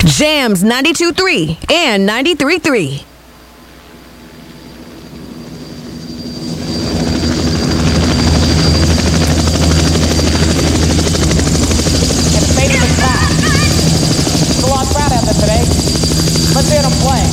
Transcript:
Jams 92.3 and 93.3. And the stadium is packed. It's a lot crowd out there today. Let's hear them play.